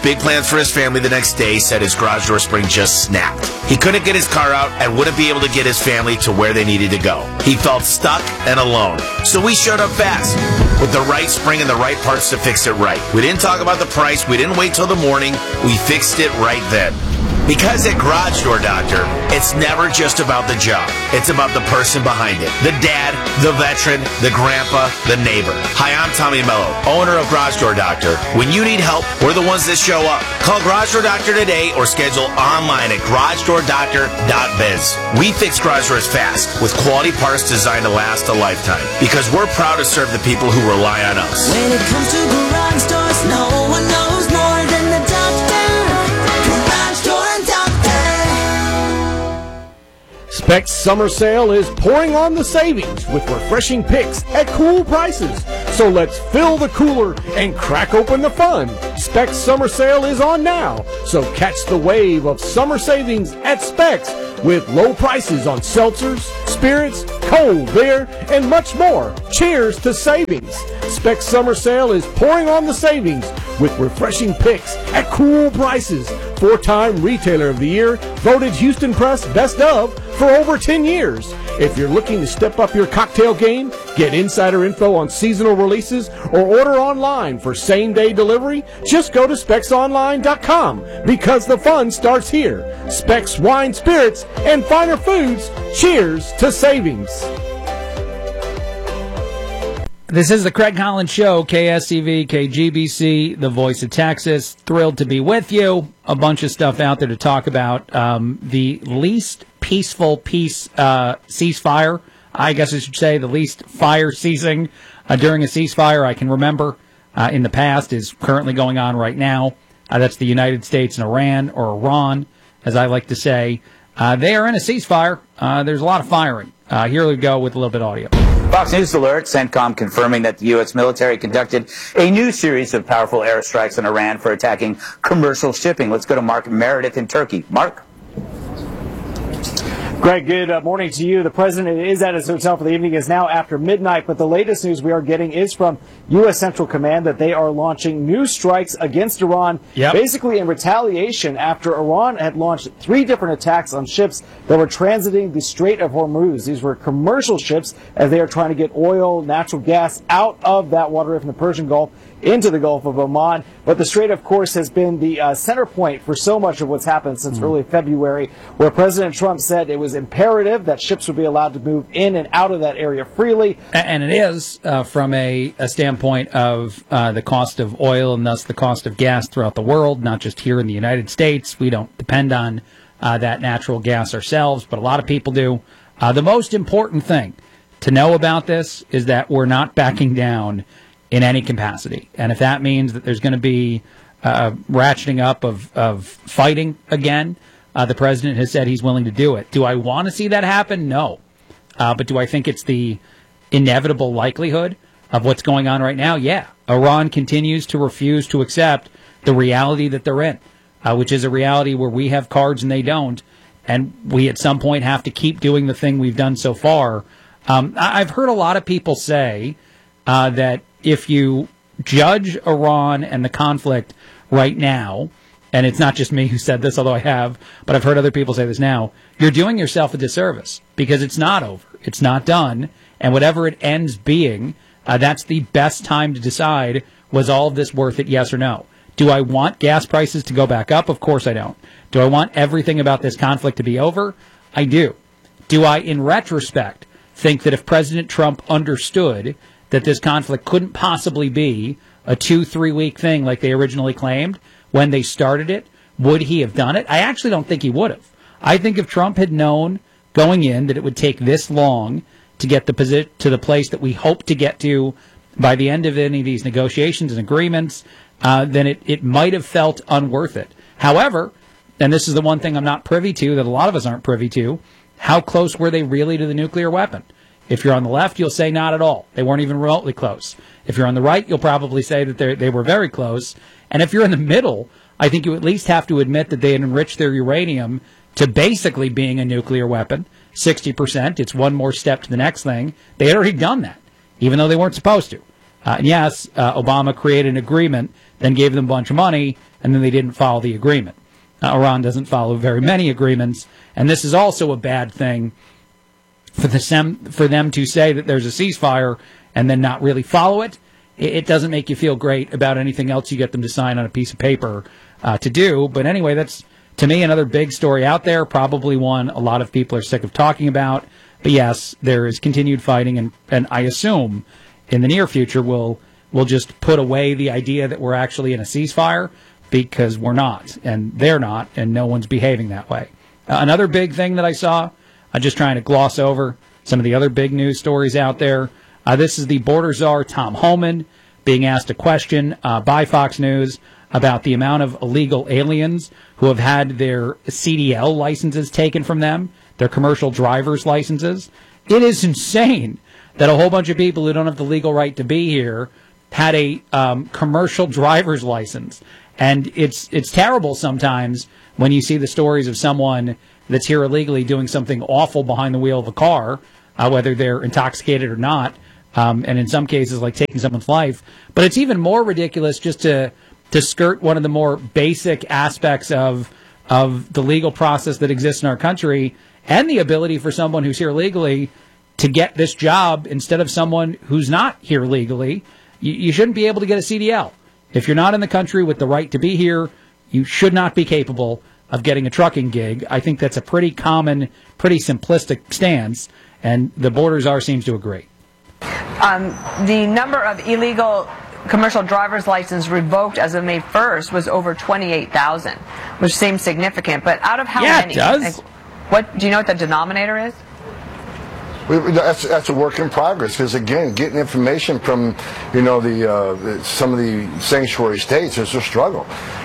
Big plans for his family the next day said his garage door spring just snapped. He couldn't get his car out and wouldn't be able to get his family to where they needed to go. He felt stuck and alone. So we showed up fast with the right spring and the right parts to fix it right. We didn't talk about the price. We didn't wait till the morning. We fixed it right then. Because at Garage Door Doctor, it's never just about the job. It's about the person behind it. The dad, the veteran, the grandpa, the neighbor. Hi, I'm Tommy Mello, owner of Garage Door Doctor. When you need help, we're the ones that show up. Call Garage Door Doctor today or schedule online at garagedoordoctor.biz. We fix garage doors fast with quality parts designed to last a lifetime because we're proud to serve the people who rely on us. When it comes to garage doors, no one knows more than the doctor. Garage Door Doctor. Specs Summer Sale is pouring on the savings with refreshing picks at cool prices. So let's fill the cooler and crack open the fun. Specs Summer Sale is on now. So catch the wave of summer savings at Specs with low prices on seltzers, spirits, cold beer, and much more. Cheers to savings. Specs Summer Sale is pouring on the savings with refreshing picks at cool prices. 4-time Retailer of the Year, voted Houston Press Best Of for over 10 years. If you're looking to step up your cocktail game, get insider info on seasonal releases, or order online for same-day delivery, just go to SpecsOnline.com because the fun starts here. Specs Wine, Spirits, and Finer Foods. Cheers to savings. This is the Craig Collins Show, KSCV, KGBC, the voice of Texas. Thrilled to be with you. A bunch of stuff out there to talk about. The least peaceful ceasefire, I guess I should say, the least fire ceasing during a ceasefire I can remember in the past is currently going on right now. That's the United States and Iran, or Iran, as I like to say. They are in a ceasefire. There's a lot of firing. Here we go with a little bit of audio. Fox News alert, CENTCOM confirming that the U.S. military conducted a new series of powerful airstrikes on Iran for attacking commercial shipping. Let's go to Mark Meredith in Turkey. Mark? Greg, good morning to you. The president is at his hotel for the evening. It's now after midnight, but the latest news we are getting is from U.S. Central Command that they are launching new strikes against Iran, basically in retaliation after Iran had launched 3 different attacks on ships that were transiting the Strait of Hormuz. These were commercial ships as they are trying to get oil, natural gas out of that water from the Persian Gulf into the Gulf of Oman. But the Strait, of course, has been the center point for so much of what's happened since early February, where President Trump said it was imperative that ships would be allowed to move in and out of that area freely. And it is from a standpoint of the cost of oil and thus the cost of gas throughout the world, not just here in the United States. We don't depend on that natural gas ourselves, but a lot of people do. The most important thing to know about this is that we're not backing down in any capacity. And if that means that there's going to be ratcheting up of fighting again, the president has said he's willing to do it. Do I want to see that happen? No. But do I think it's the inevitable likelihood of what's going on right now? Yeah. Iran continues to refuse to accept the reality that they're in, which is a reality where we have cards and they don't. And we at some point have to keep doing the thing we've done so far. I've heard a lot of people say that if you judge Iran and the conflict right now, and it's not just me who said this, although I have, but I've heard other people say this now, you're doing yourself a disservice because it's not over. It's not done. And whatever it ends being, that's the best time to decide, was all of this worth it, yes or no? Do I want gas prices to go back up? Of course I don't. Do I want everything about this conflict to be over? I do. Do I, in retrospect, think that if President Trump understood that this conflict couldn't possibly be a 2-3 week thing like they originally claimed when they started it, would he have done it? I actually don't think he would have. I think if Trump had known going in that it would take this long to get to the place that we hope to get to by the end of any of these negotiations and agreements, then it might have felt unworth it. However, and this is the one thing I'm not privy to that a lot of us aren't privy to, how close were they really to the nuclear weapon? If you're on the left, you'll say not at all. They weren't even remotely close. If you're on the right, you'll probably say that they were very close. And if you're in the middle, I think you at least have to admit that they had enriched their uranium to basically being a nuclear weapon, 60%. It's one more step to the next thing. They had already done that, even though they weren't supposed to. And yes, Obama created an agreement then gave them a bunch of money, and then they didn't follow the agreement. Iran doesn't follow very many agreements, and this is also a bad thing for them to say that there's a ceasefire and then not really follow it. It doesn't make you feel great about anything else you get them to sign on a piece of paper to do. But anyway, that's, to me, another big story out there, probably one a lot of people are sick of talking about. But yes, there is continued fighting, and I assume in the near future we'll just put away the idea that we're actually in a ceasefire, because we're not, and they're not, and no one's behaving that way. Another big thing that I saw, I'm just trying to gloss over some of the other big news stories out there. This is the border czar, Tom Homan, being asked a question by Fox News about the amount of illegal aliens who have had their CDL licenses taken from them, their commercial driver's licenses. It is insane that a whole bunch of people who don't have the legal right to be here had a commercial driver's license. And it's terrible sometimes when you see the stories of someone that's here illegally doing something awful behind the wheel of a car, whether they're intoxicated or not, and in some cases like taking someone's life. But it's even more ridiculous just to skirt one of the more basic aspects of the legal process that exists in our country, and the ability for someone who's here legally to get this job instead of someone who's not here legally. You shouldn't be able to get a CDL. If you're not in the country with the right to be here, you should not be capable of getting a trucking gig. I think that's a pretty common, pretty simplistic stance, and the border czar seems to agree. The number of illegal commercial driver's license revoked as of May 1st was over 28,000, which seems significant. But out of how many? Yeah, it does. What do you know what the denominator is? That's a work in progress, because again, getting information from some of the sanctuary states is a struggle,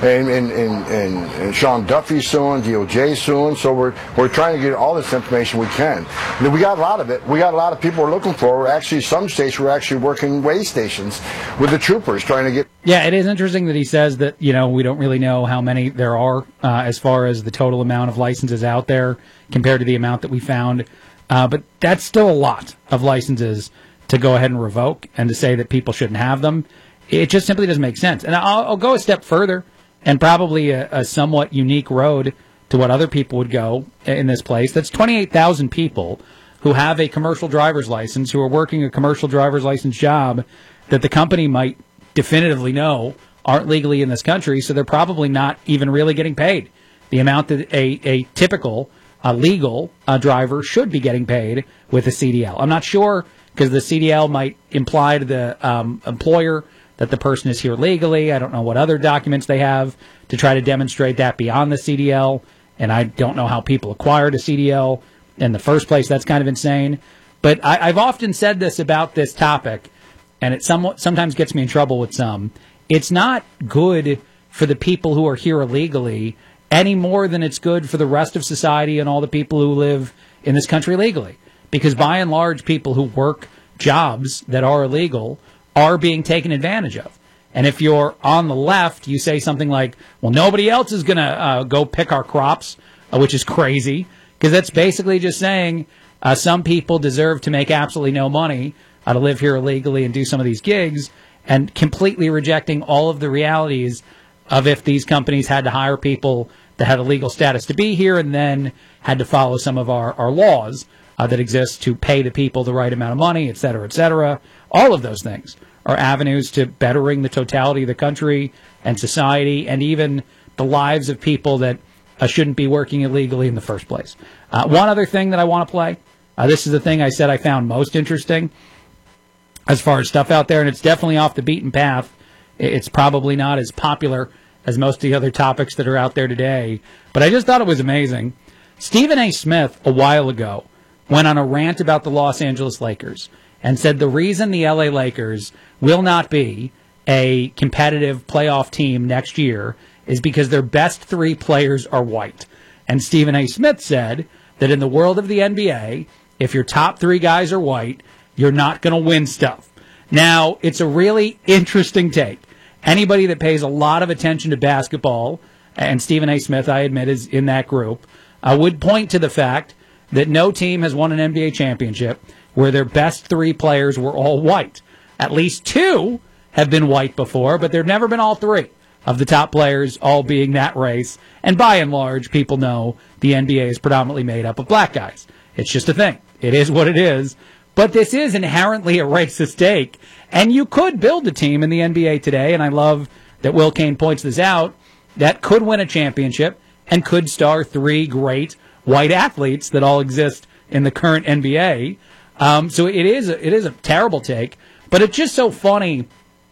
and Sean Duffy's suing, DOJ suing, so we're trying to get all this information we can. We got a lot of it. We got a lot of people we're looking for. We're actually, some states we're actually working way stations with the troopers trying to get. Yeah, it is interesting that he says that we don't really know how many there are as far as the total amount of licenses out there compared to the amount that we found. But that's still a lot of licenses to go ahead and revoke, and to say that people shouldn't have them. It just simply doesn't make sense. And I'll go a step further, and probably a somewhat unique road to what other people would go in this place. That's 28,000 people who have a commercial driver's license, who are working a commercial driver's license job that the company might definitively know aren't legally in this country, so they're probably not even really getting paid the amount that a typical legal driver should be getting paid with a CDL. I'm not sure, because the CDL might imply to the employer that the person is here legally. I don't know what other documents they have to try to demonstrate that beyond the CDL, and I don't know how people acquired a CDL in the first place. That's kind of insane. But I've often said this about this topic, and it sometimes gets me in trouble with some. It's not good for the people who are here illegally any more than it's good for the rest of society and all the people who live in this country legally. Because by and large, people who work jobs that are illegal are being taken advantage of. And if you're on the left, you say something like, well, nobody else is going to go pick our crops, which is crazy, because that's basically just saying some people deserve to make absolutely no money to live here illegally and do some of these gigs, and completely rejecting all of the realities of if these companies had to hire people that had a legal status to be here, and then had to follow some of our laws that exist to pay the people the right amount of money, et cetera, et cetera. All of those things are avenues to bettering the totality of the country and society, and even the lives of people that shouldn't be working illegally in the first place. One other thing that I want to play, this is the thing I said I found most interesting as far as stuff out there, and it's definitely off the beaten path. It's probably not as popular as most of the other topics that are out there today, but I just thought it was amazing. Stephen A. Smith, a while ago, went on a rant about the Los Angeles Lakers and said the reason the LA Lakers will not be a competitive playoff team next year is because their best three players are white. And Stephen A. Smith said that in the world of the NBA, if your top three guys are white, you're not going to win stuff. Now, it's a really interesting take. Anybody that pays a lot of attention to basketball, and Stephen A. Smith, I admit, is in that group, would point to the fact that no team has won an NBA championship where their best three players were all white. At least two have been white before, but there have never been all three of the top players all being that race. And by and large, people know the NBA is predominantly made up of black guys. It's just a thing. It is what it is. But this is inherently a racist take. And you could build a team in the NBA today, and I love that Will Cain points this out, that could win a championship and could star three great white athletes that all exist in the current NBA. So it is a terrible take, but it's just so funny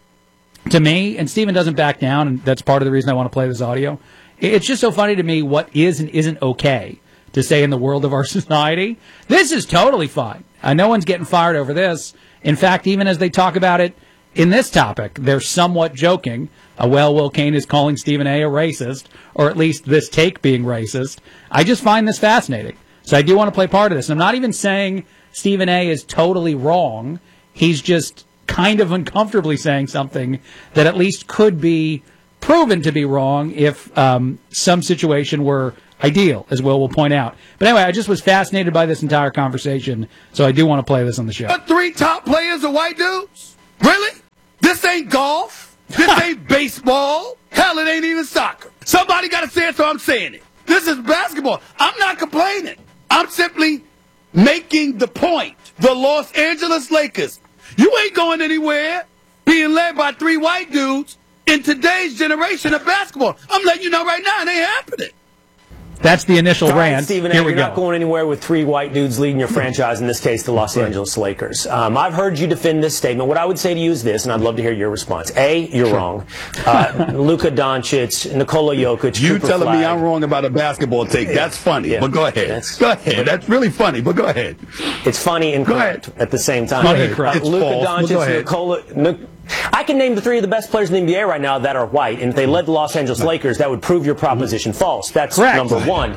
to me, and Stephen doesn't back down, and that's part of the reason I want to play this audio. It's just so funny to me what is and isn't okay to say in the world of our society. This is totally fine. No one's getting fired over this. In fact, even as they talk about it in this topic, they're somewhat joking. Will Cain is calling Stephen A. racist, or at least this take being racist. I just find this fascinating. So I do want to play part of this. And I'm not even saying Stephen A. is totally wrong. He's just kind of uncomfortably saying something that at least could be proven to be wrong if some situation were ideal, as Will point out. But anyway, I just was fascinated by this entire conversation, so I do want to play this on the show. The three top players are white dudes? Really? This ain't golf. This ain't baseball. Hell, it ain't even soccer. Somebody got to say it, so I'm saying it. This is basketball. I'm not complaining. I'm simply making the point. The Los Angeles Lakers, you ain't going anywhere being led by three white dudes in today's generation of basketball. I'm letting you know right now, it ain't happening. That's the initial rant. Stephen A., you're not going anywhere with three white dudes leading your franchise, in this case, the Los Angeles Lakers. I've heard you defend this statement. What I would say to you is this, and I'd love to hear your response. A, you're wrong. Luka Doncic, Nikola Jokic, You Cooper telling Flag. me I'm wrong about a basketball take. That's funny, but go ahead. Go ahead. That's really funny, but go ahead. It's funny and correct at the same time. Funny and correct. It's Luka false, but go ahead. Doncic, Nikola... I can name the three of the best players in the NBA right now that are white, and if they led the Los Angeles Lakers, that would prove your proposition false. That's correct. Number one.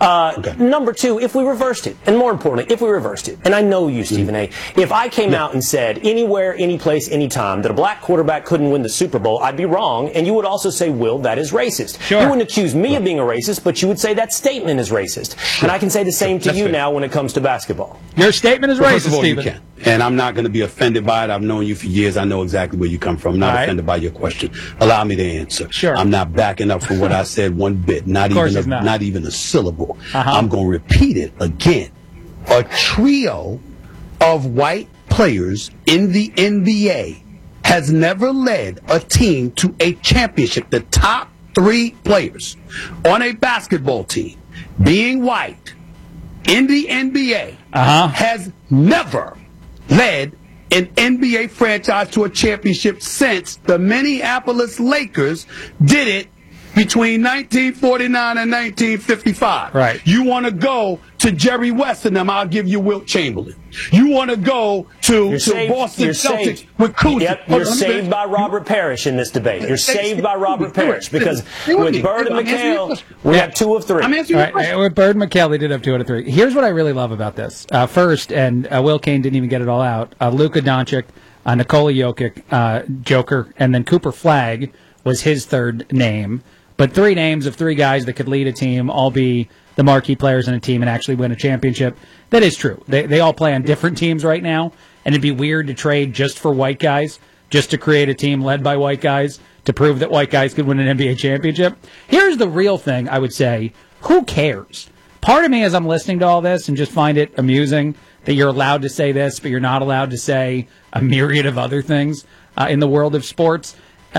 Number two, if we reversed it, and more importantly, if we reversed it, and I know you, Stephen A., if I came out and said anywhere, any place, any time that a black quarterback couldn't win the Super Bowl, I'd be wrong, and you would also say, Will, that is racist. Sure. You wouldn't accuse me of being a racist, but you would say that statement is racist. And I can say the same to you now when it comes to basketball. Your statement is First of racist, all, you Stephen. can. And I'm not going to be offended by it. I've known you for years. I know exactly where you come from. I'm not offended by your question. Allow me to answer. Sure. I'm not backing up from what I said one bit. Not even a syllable. I'm going to repeat it again. A trio of white players in the NBA has never led a team to a championship. The top three players on a basketball team being white in the NBA has never led an NBA franchise to a championship since the Minneapolis Lakers did it between 1949 and 1955. Right. You want to go to Jerry West and them, I'll give you Wilt Chamberlain. You want to go to Boston Celtics with Kuzma. Yep, you're saved by Robert Parrish in this debate. You're saved by Robert Parrish because with Bird and McHale, we have 2 of 3. All right, with Bird and McHale, they did have 2 out of 3. Here's what I really love about this. First, and Will Cain didn't even get it all out, Luka Doncic, Nikola Jokic, Joker, and then Cooper Flag was his third name. But 3 names of 3 guys that could lead a team, all be the marquee players in a team and actually win a championship. That is true. They all play on different teams right now, and it'd be weird to trade just for white guys, just to create a team led by white guys to prove that white guys could win an NBA championship. Here's the real thing, I would say. Who cares? Part of me, as I'm listening to all this, and just find it amusing that you're allowed to say this, but you're not allowed to say a myriad of other things in the world of sports.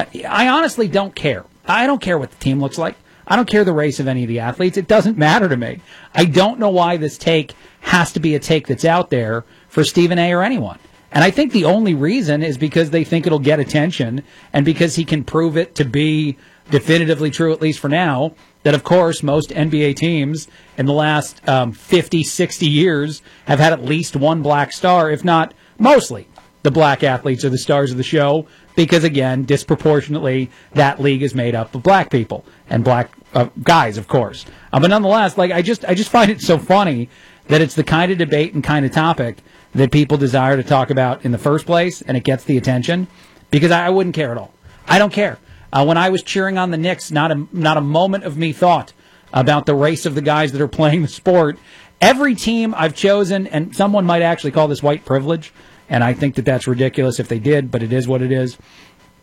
I honestly don't care. I don't care what the team looks like. I don't care the race of any of the athletes. It doesn't matter to me. I don't know why this take has to be a take that's out there for Stephen A. or anyone. And I think the only reason is because they think it'll get attention and because he can prove it to be definitively true, at least for now, that, of course, most NBA teams in the last 50, 60 years have had at least one black star, if not mostly the black athletes are the stars of the show, because, again, disproportionately, that league is made up of black people and black guys, of course. But nonetheless, I just find it so funny that it's the kind of debate and kind of topic that people desire to talk about in the first place, and it gets the attention, because I wouldn't care at all. I don't care. When I was cheering on the Knicks, not a moment of me thought about the race of the guys that are playing the sport. Every team I've chosen, and someone might actually call this white privilege, and I think that that's ridiculous if they did, but it is what it is.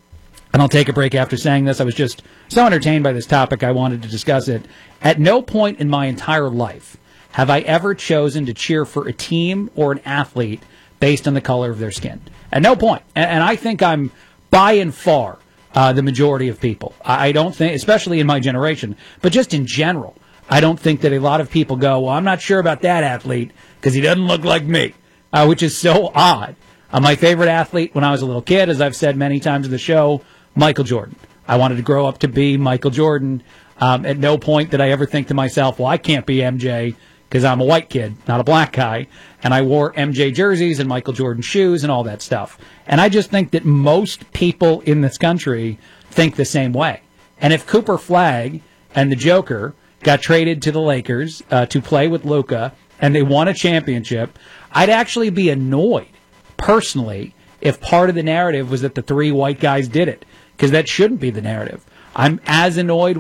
and I'll take a break after saying this. I was just so entertained by this topic, I wanted to discuss it. At no point in my entire life have I ever chosen to cheer for a team or an athlete based on the color of their skin. At no point. And I think I'm by and far the majority of people. I don't think, especially in my generation, but just in general, I don't think that a lot of people go, well, I'm not sure about that athlete because he doesn't look like me, which is so odd. My favorite athlete when I was a little kid, as I've said many times in the show, Michael Jordan. I wanted to grow up to be Michael Jordan. At no point did I ever think to myself, well, I can't be MJ because I'm a white kid, not a black guy. And I wore MJ jerseys and Michael Jordan shoes and all that stuff. And I just think that most people in this country think the same way. And if Cooper Flagg and the Joker got traded to the Lakers to play with Luka and they won a championship, I'd actually be annoyed, personally, if part of the narrative was that the three white guys did it, because that shouldn't be the narrative. I'm as annoyed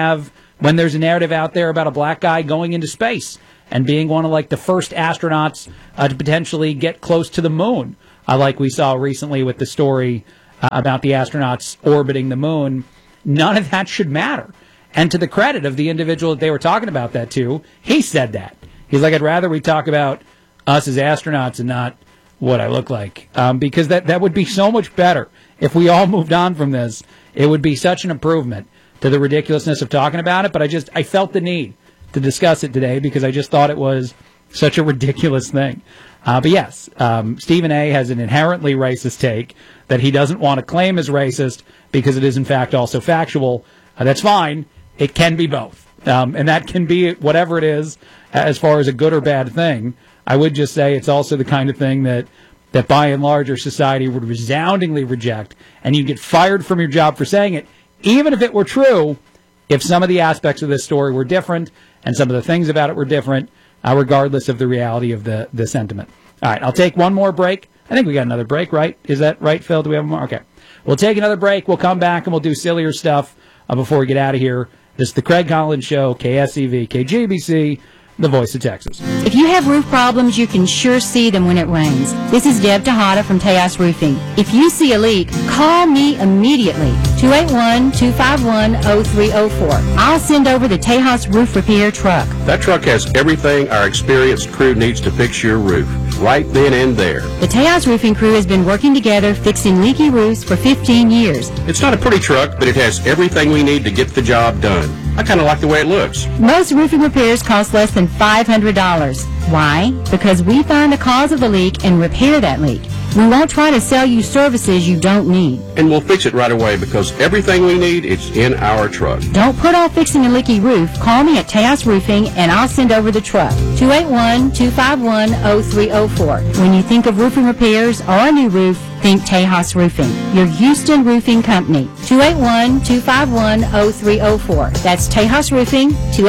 when there's a narrative out there about a black guy going into space and being one of like the first astronauts to potentially get close to the moon, like we saw recently with the story about the astronauts orbiting the moon. None of that should matter. And to the credit of the individual that they were talking about that to, he said that. He's like, I'd rather we talk about us as astronauts and not what I look like, because that would be so much better. If we all moved on from this, it would be such an improvement to the ridiculousness of talking about it. But I felt the need to discuss it today because I just thought it was such a ridiculous thing. But yes, Stephen A. has an inherently racist take that he doesn't want to claim as racist because it is in fact also factual. That's fine. It can be both. And that can be whatever it is as far as a good or bad thing. I would just say it's also the kind of thing that by and large our society would resoundingly reject, and you get fired from your job for saying it, even if it were true, if some of the aspects of this story were different and some of the things about it were different, regardless of the reality of the sentiment. All right, I'll take one more break. I think we got another break, right? Is that right, Phil? Do we have more? Okay. We'll take another break. We'll come back and we'll do sillier stuff before we get out of here. This is the Craig Collins Show, KSEV, KGBC, the voice of Texas. If you have roof problems, you can sure see them when it rains. This is Deb Tejada from Tejas Roofing. If you see a leak, call me immediately, 281-251-0304. I'll send over the Tejas Roof Repair truck. That truck has everything our experienced crew needs to fix your roof, right then and there. The Tejas Roofing crew has been working together fixing leaky roofs for 15 years. It's not a pretty truck, but it has everything we need to get the job done. I kind of like the way it looks. Most roofing repairs cost less than $500. Why? Because we find the cause of the leak and repair that leak. We won't try to sell you services you don't need. And we'll fix it right away because everything we need is in our truck. Don't put off fixing a leaky roof. Call me at Tejas Roofing and I'll send over the truck. 281-251-0304. When you think of roofing repairs or a new roof, think Tejas Roofing, your Houston roofing company. 281-251-0304. That's Tejas Roofing,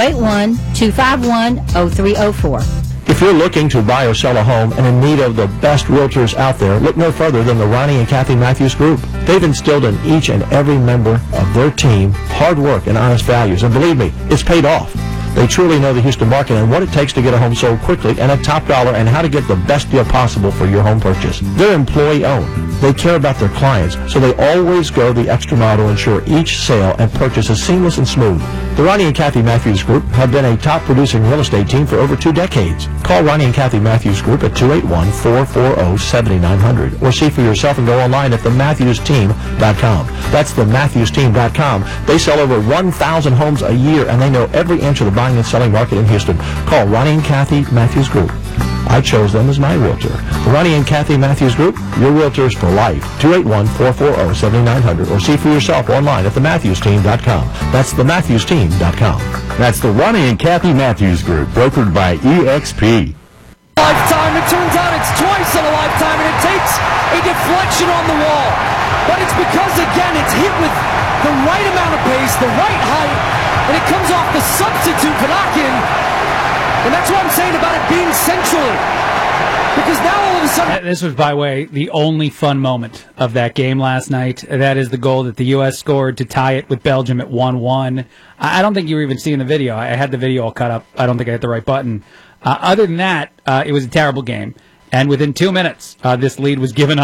281-251-0304. If you're looking to buy or sell a home and in need of the best realtors out there, look no further than the Ronnie and Kathy Matthews Group. They've instilled in each and every member of their team hard work and honest values. And believe me, it's paid off. They truly know the Houston market and what it takes to get a home sold quickly and at top dollar and how to get the best deal possible for your home purchase. They're employee-owned. They care about their clients, so they always go the extra mile to ensure each sale and purchase is seamless and smooth. The Ronnie and Kathy Matthews Group have been a top-producing real estate team for over 2 decades. Call Ronnie and Kathy Matthews Group at 281-440-7900 or see for yourself and go online at thematthewsteam.com. That's thematthewsteam.com. They sell over 1,000 homes a year, and they know every inch of the buying and selling market in Houston. Call Ronnie and Kathy Matthews Group. I chose them as my realtor. The Ronnie and Kathy Matthews Group, your realtors for life. 281-440-7900 or see for yourself online at thematthewsteam.com. That's thematthewsteam.com. That's the Ronnie and Kathy Matthews Group, brokered by EXP. Lifetime, it turns out it's twice in a lifetime, and it takes a deflection on the wall. But it's because, again, it's hit with the right amount of pace, the right height, and it comes off the substitute Panakin. And that's what I'm saying about it being centrally. Because now all of a sudden... This was, by the way, the only fun moment of that game last night. That is the goal that the U.S. scored to tie it with Belgium at 1-1. I don't think you were even seeing the video. I had the video all cut up. I don't think I hit the right button. Other than that, it was a terrible game. And within 2 minutes, this lead was given up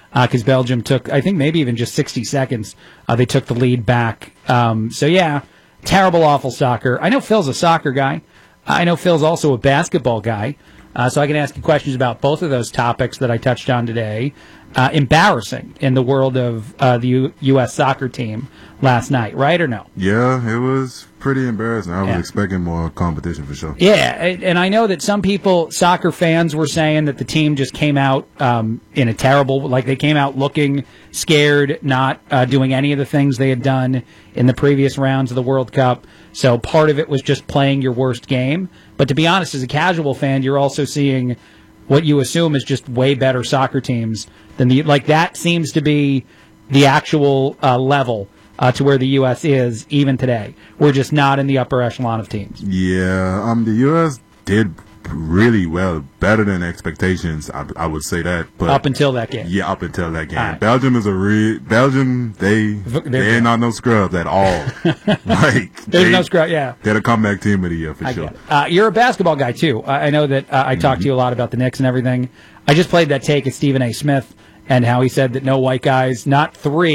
because Belgium took, I think, maybe even just 60 seconds. They took the lead back. So, yeah, terrible, awful soccer. I know Phil's a soccer guy. I know Phil's also a basketball guy. So I can ask you questions about both of those topics that I touched on today. Embarrassing in the world of the U.S. soccer team last night, right or no? Yeah, it was pretty embarrassing. I was expecting more competition for sure. Yeah, and I know that some people, soccer fans, were saying that the team just came out in a terrible, like they came out looking scared, not doing any of the things they had done in the previous rounds of the World Cup. So part of it was just playing your worst game. But to be honest, as a casual fan, you're also seeing what you assume is just way better soccer teams than that seems to be the actual level to where the U.S. is even today. We're just not in the upper echelon of teams. Yeah, the U.S. did really well, better than expectations. I would say that. But up until that game. Yeah, up until that game. Right. Belgium is Belgium. They ain't not no scrubs at all. There's no scrub. Yeah, they're the comeback team of the year for sure. You're a basketball guy too. I know that I talked to you a lot about the Knicks and everything. I just played that take at Stephen A. Smith and how he said that no white guys, not three.